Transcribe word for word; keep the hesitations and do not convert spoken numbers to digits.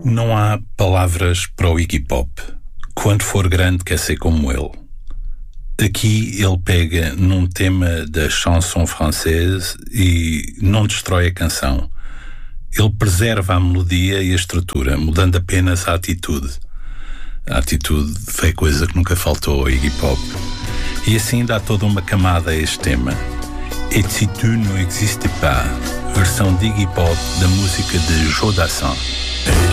Não há palavras para o Iggy Pop. Quando for grande quer ser como ele. Aqui ele pega num tema da chanson française e não destrói a canção. Ele preserva a melodia e a estrutura, mudando apenas a atitude. A atitude foi coisa que nunca faltou ao Iggy Pop. E assim dá toda uma camada a este tema. Et si tu n'existais pas, versão de Iggy Pop da música de Joe Dassin.